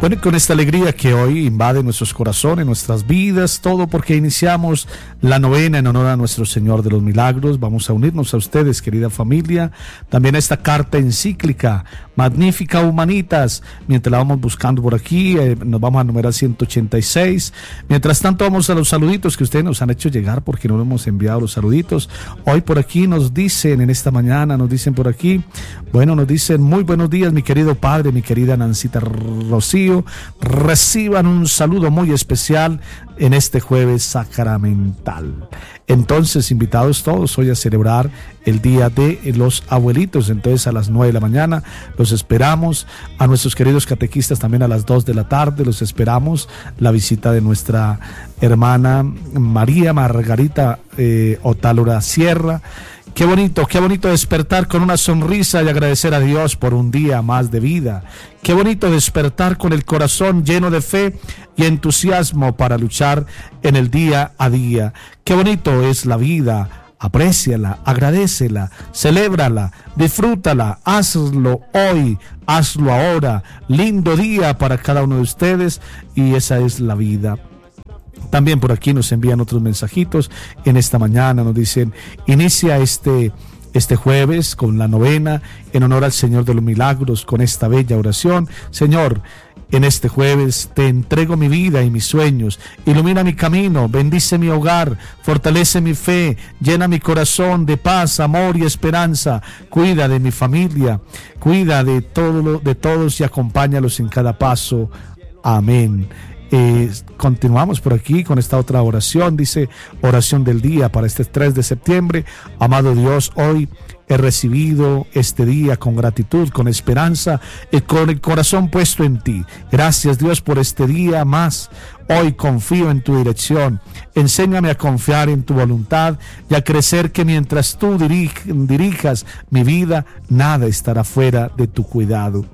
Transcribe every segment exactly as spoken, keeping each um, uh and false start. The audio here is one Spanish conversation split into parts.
Bueno, y con esta alegría que hoy invade nuestros corazones, nuestras vidas, todo porque iniciamos la novena en honor a nuestro Señor de los Milagros. Vamos a unirnos a ustedes, querida familia, también a esta carta encíclica, Magnificat Humanitas. Mientras la vamos buscando por aquí, eh, nos vamos a numerar ciento ochenta y seis. Mientras tanto, vamos a los saluditos que ustedes nos han hecho llegar, porque no hemos enviado los saluditos. Hoy por aquí nos dicen, en esta mañana nos dicen por aquí, bueno, nos dicen: muy buenos días, mi querido padre, mi querida Nancita Rocío. Reciban un saludo muy especial en este jueves sacramental. Entonces, invitados todos hoy a celebrar el Día de los Abuelitos. Entonces, a las nueve de la mañana los esperamos. A nuestros queridos catequistas también a las dos de la tarde los esperamos. La visita de nuestra hermana María Margarita eh, Otálora Sierra. Qué bonito, qué bonito despertar con una sonrisa y agradecer a Dios por un día más de vida. Qué bonito despertar con el corazón lleno de fe y entusiasmo para luchar en el día a día. Qué bonito es la vida. Apréciala, agradécela, celébrala, disfrútala, hazlo hoy, hazlo ahora. Lindo día para cada uno de ustedes y esa es la vida. También por aquí nos envían otros mensajitos. En esta mañana nos dicen: inicia este, este jueves con la novena en honor al Señor de los Milagros, con esta bella oración. Señor, en este jueves te entrego mi vida y mis sueños. Ilumina mi camino, bendice mi hogar, fortalece mi fe, llena mi corazón de paz, amor y esperanza. Cuida de mi familia, cuida de, todo, de todos y acompáñalos en cada paso. Amén. Eh, continuamos por aquí con esta otra oración. Dice: oración del día para este tres de septiembre. Amado Dios, hoy he recibido este día con gratitud, con esperanza y con el corazón puesto en ti. Gracias, Dios, por este día más. Hoy confío en tu dirección. Enséñame a confiar en tu voluntad y a crecer que mientras tú dirij, dirijas mi vida, nada estará fuera de tu cuidado.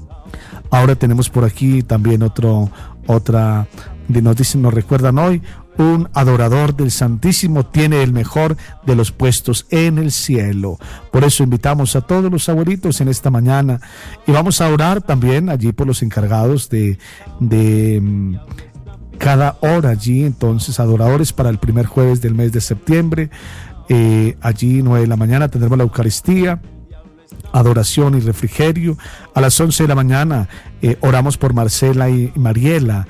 Ahora tenemos por aquí también otro Otra, nos dicen, nos recuerdan hoy: un adorador del Santísimo tiene el mejor de los puestos en el cielo. Por eso invitamos a todos los abuelitos en esta mañana y vamos a orar también allí por los encargados de, de cada hora allí. Entonces, adoradores para el primer jueves del mes de septiembre, eh, allí nueve de la mañana tendremos la Eucaristía, adoración y refrigerio. A las once de la mañana eh, oramos por Marcela y Mariela.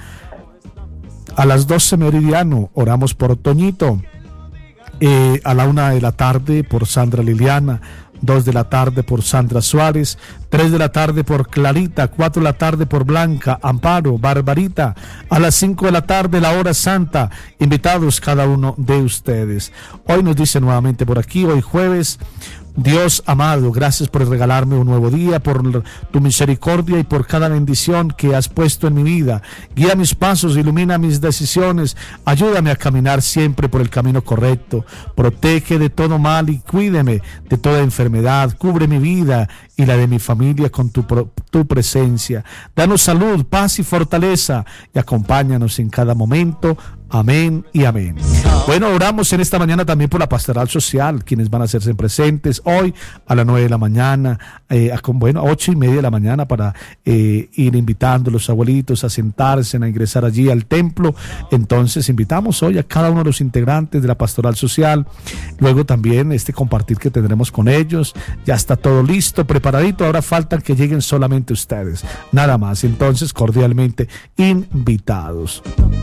A las doce meridiano oramos por Toñito. Eh, a la una de la tarde por Sandra Liliana. Dos de la tarde por Sandra Suárez. Tres de la tarde por Clarita. Cuatro de la tarde por Blanca, Amparo, Barbarita. A las cinco de la tarde la hora santa. Invitados cada uno de ustedes. Hoy nos dice nuevamente por aquí, hoy jueves: Dios amado, gracias por regalarme un nuevo día, por tu misericordia y por cada bendición que has puesto en mi vida. Guía mis pasos, ilumina mis decisiones, ayúdame a caminar siempre por el camino correcto. Protege de todo mal y cuídeme de toda enfermedad. Cubre mi vida y la de mi familia con tu, tu presencia. Danos salud, paz y fortaleza y acompáñanos en cada momento. Amén y amén. Bueno, oramos en esta mañana también por la pastoral social, quienes van a hacerse presentes hoy a las nueve de la mañana, eh, a, bueno, a ocho y media de la mañana, para eh, ir invitando a los abuelitos a sentarse, a ingresar allí al templo. Entonces invitamos hoy a cada uno de los integrantes de la pastoral social. Luego también este compartir que tendremos con ellos. Ya está todo listo, preparadito. Ahora faltan que lleguen solamente ustedes, nada más. Entonces, cordialmente invitados.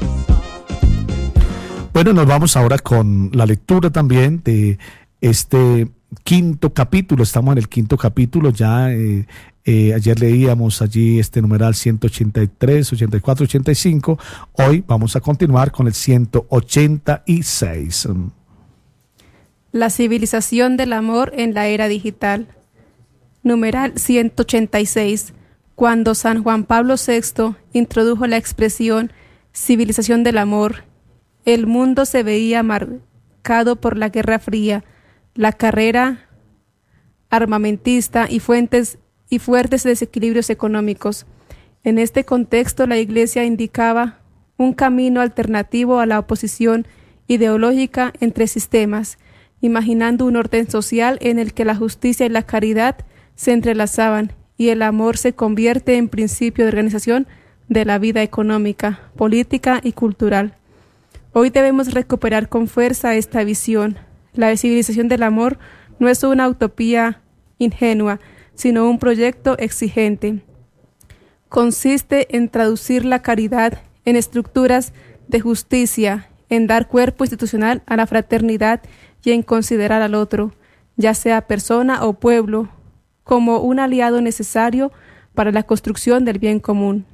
Bueno, nos vamos ahora con la lectura también de este quinto capítulo. Estamos en el quinto capítulo ya. Eh, eh, ayer leíamos allí este numeral ciento ochenta y tres, ochenta y cuatro, ochenta y cinco. Hoy vamos a continuar con el ciento ochenta y seis. La civilización del amor en la era digital. Numeral ciento ochenta y seis. Cuando San Juan Pablo sexto introdujo la expresión civilización del amor, el mundo se veía marcado por la Guerra Fría, la carrera armamentista y, fuentes, y fuertes desequilibrios económicos. En este contexto, la Iglesia indicaba un camino alternativo a la oposición ideológica entre sistemas, imaginando un orden social en el que la justicia y la caridad se entrelazaban y el amor se convierte en principio de organización de la vida económica, política y cultural. Hoy debemos recuperar con fuerza esta visión. La civilización del amor no es una utopía ingenua, sino un proyecto exigente. Consiste en traducir la caridad en estructuras de justicia, en dar cuerpo institucional a la fraternidad y en considerar al otro, ya sea persona o pueblo, como un aliado necesario para la construcción del bien común.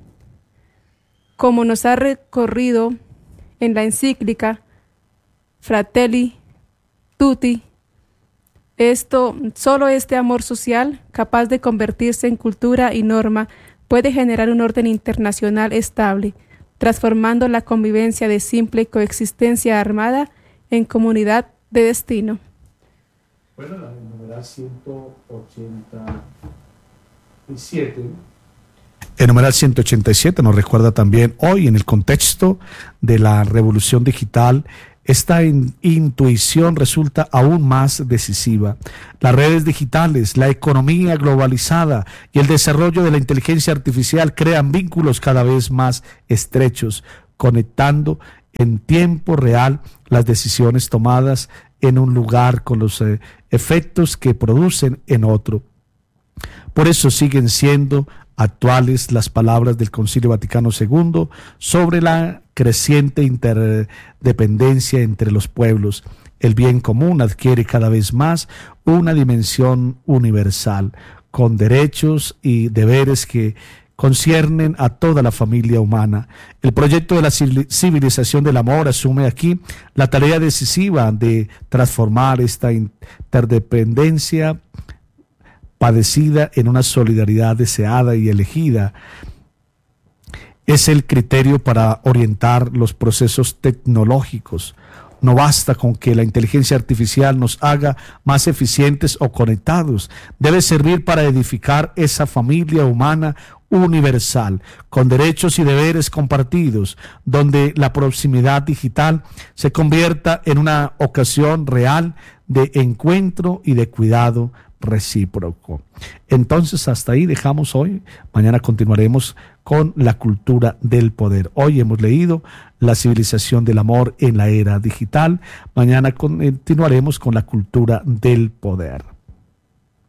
Como nos ha recorrido en la encíclica Fratelli Tutti, esto, solo este amor social, capaz de convertirse en cultura y norma, puede generar un orden internacional estable, transformando la convivencia de simple coexistencia armada en comunidad de destino. Bueno, la numeral ciento ochenta y siete. El numeral ciento ochenta y siete nos recuerda también hoy, en el contexto de la revolución digital, esta in- intuición resulta aún más decisiva. Las redes digitales, la economía globalizada y el desarrollo de la inteligencia artificial crean vínculos cada vez más estrechos, conectando en tiempo real las decisiones tomadas en un lugar con los eh, efectos que producen en otro. Por eso siguen siendo actuales las palabras del Concilio Vaticano segundo sobre la creciente interdependencia entre los pueblos. El bien común adquiere cada vez más una dimensión universal, con derechos y deberes que conciernen a toda la familia humana. El proyecto de la civilización del amor asume aquí la tarea decisiva de transformar esta interdependencia padecida en una solidaridad deseada y elegida. Es el criterio para orientar los procesos tecnológicos. No basta con que la inteligencia artificial nos haga más eficientes o conectados. Debe servir para edificar esa familia humana universal, con derechos y deberes compartidos, donde la proximidad digital se convierta en una ocasión real de encuentro y de cuidado recíproco. Entonces, hasta ahí dejamos hoy. Mañana continuaremos con la cultura del poder. Hoy hemos leído la civilización del amor en la era digital. Mañana continuaremos con la cultura del poder.